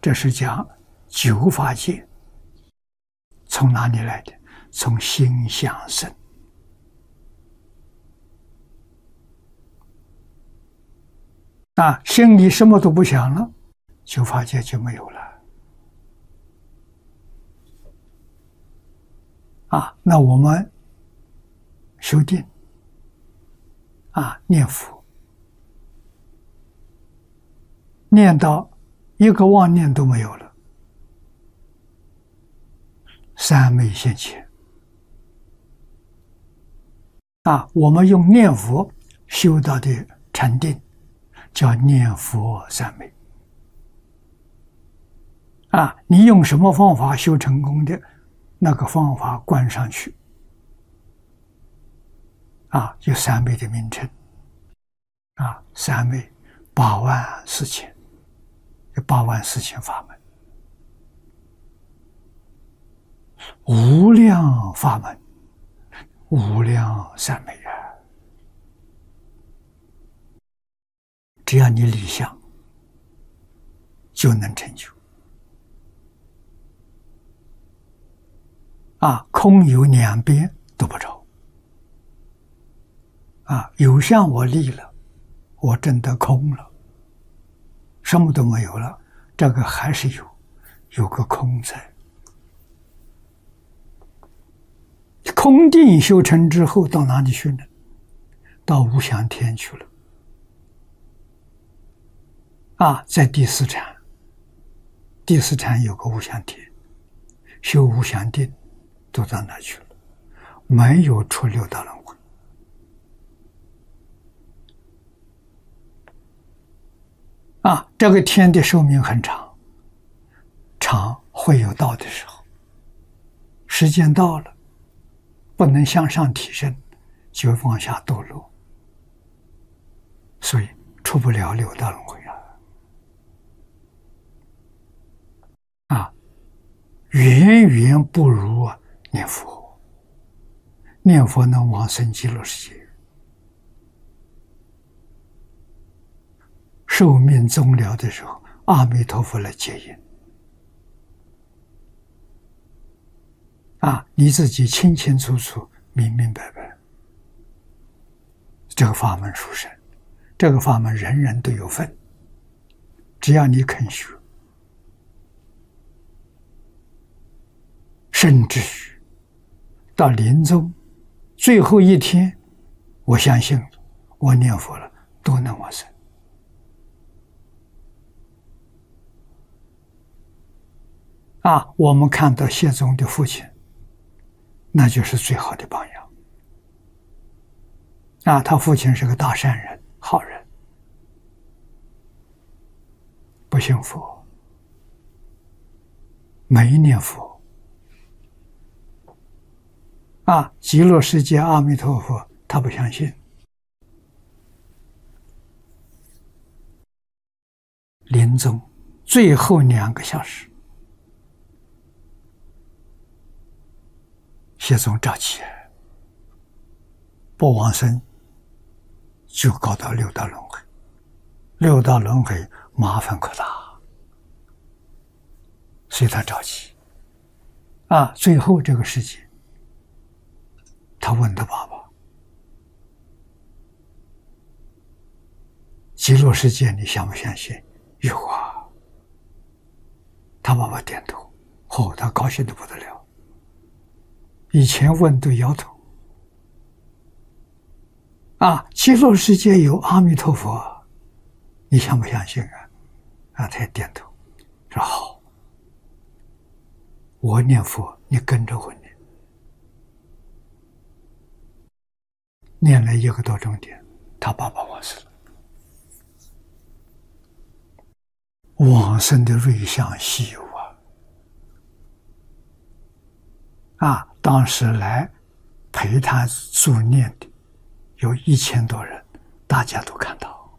这是讲九法界从哪里来的？从心想生。心里什么都不想了，九法界就没有了。那我们修定念佛，念到一个妄念都没有了，三昧现前。我们用念佛修到的禅定，叫念佛三昧。你用什么方法修成功的，那个方法灌上去，有三昧的名称。三昧8万4千，有8万4千法门，无量法门，无量三昧只要你理想，就能成就。空有两边都不着。有相我立了，我真的空了，什么都没有了，这个还是有个空在。空定修成之后到哪里去呢？到无想天去了。在第四禅，第四禅有个无想天，修无想定都到那去了，没有出六道轮回。这个天的寿命很长，长会有到的时候，时间到了，不能向上提升，就往下堕落，所以出不了六道轮回远远不如念佛。念佛能往生极乐世界，寿命终了的时候，阿弥陀佛来接引。你自己清清楚楚、明明白白。这个法门殊胜，这个法门人人都有份，只要你肯学。甚至于到临终最后一天，我相信了，我念佛了，都能往生。我们看到谢宗的父亲，那就是最好的榜样。他父亲是个大善人、好人，不信佛，没念佛。极乐世界阿弥陀佛，他不相信。临终最后2个小时，谢宗着急，不往生就搞到六道轮回，六道轮回麻烦可大，所以他着急。最后这个世界，他问他爸爸：“极乐世界你相不相信？”有啊。他爸爸点头，他高兴得不得了。以前问都摇头。极乐世界有阿弥陀佛，你相不相信他也点头，说好，我念佛，你跟着我念。念了1个多钟点，他爸爸往生了。往生的瑞相稀有当时来陪他助念的有1000多人，大家都看到。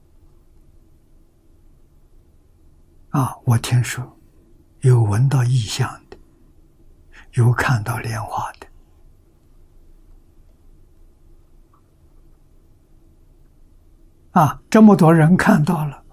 我听说有闻到异象的，有看到莲花的。这么多人看到了，